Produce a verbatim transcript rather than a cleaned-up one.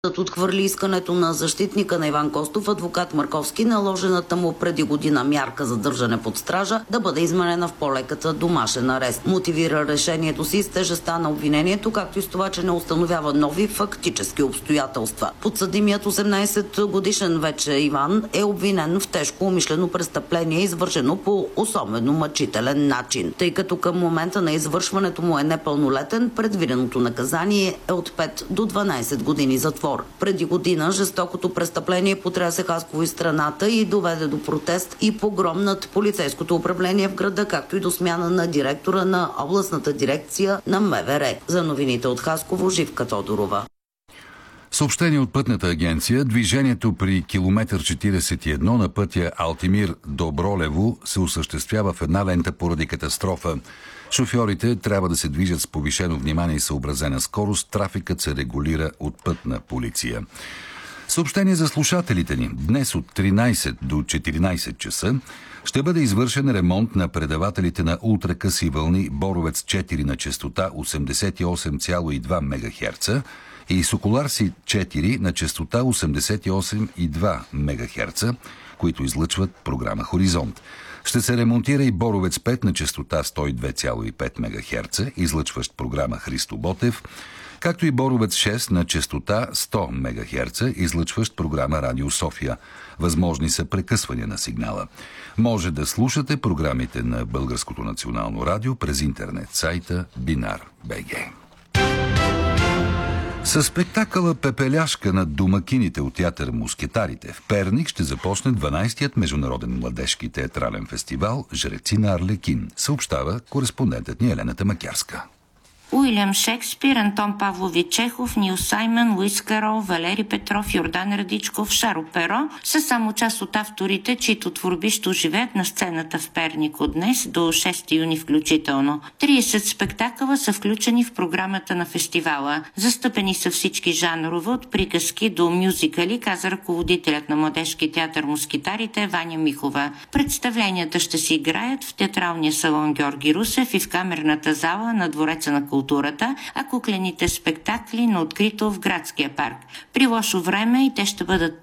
Отхвърли искането на защитника на Иван Костов, адвокат Марковски, наложената му преди година мярка за държане под стража да бъде изменена в по-леката домашен арест. Мотивира решението си с тежестта на обвинението, както и с това, че не установява нови фактически обстоятелства. Подсъдимият осемнайсет годишен вече Иван е обвинен в тежко умишлено престъпление, извършено по особено мъчителен начин. Тъй като към момента на извършването му е непълнолетен, предвиденото наказание е от пет до дванайсет години затвор. Преди година жестокото престъпление потряса Хасково и страната и доведе до протест и погром над полицейското управление в града, както и до смяна на директора на областната дирекция на МВР. За новините от Хасково, Живка Тодорова. Съобщение от Пътната агенция: движението при километър четирийсет и едно на пътя Алтимир-Добролево се осъществява в една лента поради катастрофа. Шофьорите трябва да се движат с повишено внимание и съобразена скорост. Трафикът се регулира от Пътна полиция. Съобщение за слушателите ни. Днес от тринайсет до четиринайсет часа ще бъде извършен ремонт на предавателите на ултракъси вълни Боровец четири на честота осемдесет и осем цяло и две мегахерца и Соколарси четири на честота осемдесет и осем цяло и две мегахерца, които излъчват програма Хоризонт. Ще се ремонтира и Боровец пет на честота сто и две цяло и пет мегахерца, излъчващ програма Христо Ботев, както и Боровец шест на честота сто мегахерца, излъчващ програма Радио София. Възможни са прекъсвания на сигнала. Може да слушате програмите на Българското национално радио през интернет сайта Бинар точка би джи. Със спектакъла «Пепеляшка» на домакините от театър Мускетарите в Перник ще започне дванайсетият международен младежки театрален фестивал «Жреци на Арлекин», съобщава кореспондентът ни Елена Тамакярска. Уилям Шекспир, Антон Павлович Чехов, Нил Саймън, Луис Карол, Валери Петров, Йордан Радичков, Шаро Перо са само част от авторите, чието творби ще оживеят на сцената в Перник от днес до шести юни включително. трийсет спектакъла са включени в програмата на фестивала. Застъпени са всички жанрове, от приказки до мюзикали, каза ръководителят на младежки театър Мускетарите Ваня Михова. Представленията ще се играят в театралния салон Георги Русев и в камерната зала на Двореца на културата, а куклените спектакли на открито в градския парк. При лошо време и те ще бъдат